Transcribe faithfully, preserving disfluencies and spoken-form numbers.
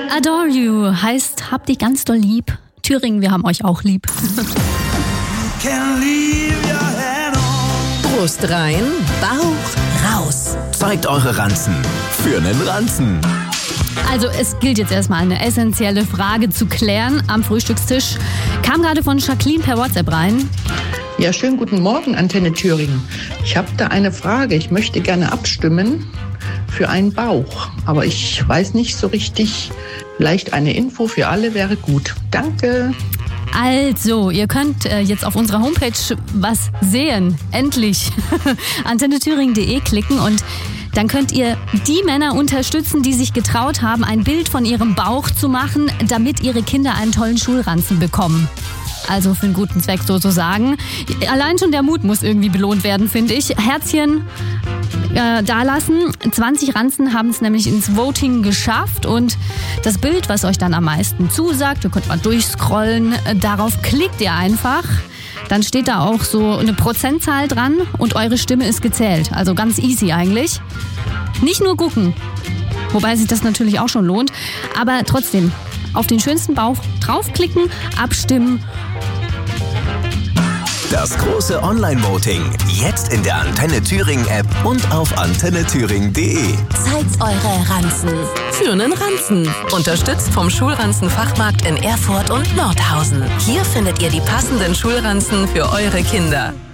Adore You heißt, habt dich ganz doll lieb. Thüringen, wir haben euch auch lieb. Brust rein, Bauch raus. Zeigt eure Ranzen für einen Ranzen. Also es gilt jetzt erstmal eine essentielle Frage zu klären am Frühstückstisch. Kam gerade von Jacqueline per WhatsApp rein. Ja, schönen guten Morgen, Antenne Thüringen. Ich habe da eine Frage. Ich möchte gerne abstimmen für einen Bauch. Aber ich weiß nicht so richtig. Vielleicht eine Info für alle wäre gut. Danke. Also, ihr könnt äh, jetzt auf unserer Homepage was sehen. Endlich. antenne thüringen punkt de klicken und dann könnt ihr die Männer unterstützen, die sich getraut haben, ein Bild von ihrem Bauch zu machen, damit ihre Kinder einen tollen Schulranzen bekommen. Also für einen guten Zweck sozusagen. Allein schon der Mut muss irgendwie belohnt werden, finde ich. Herzchen äh, dalassen. zwanzig Ranzen haben es nämlich ins Voting geschafft und das Bild, was euch dann am meisten zusagt, ihr könnt mal durchscrollen, darauf klickt ihr einfach. Dann steht da auch so eine Prozentzahl dran und eure Stimme ist gezählt. Also ganz easy eigentlich. Nicht nur gucken, wobei sich das natürlich auch schon lohnt, aber trotzdem auf den schönsten Bauch draufklicken, abstimmen. Das große Online-Voting jetzt in der Antenne Thüringen App und auf antenne thüringen punkt de. Zeigt eure Ranzen für einen Ranzen. Unterstützt vom Schulranzenfachmarkt in Erfurt und Nordhausen. Hier findet ihr die passenden Schulranzen für eure Kinder.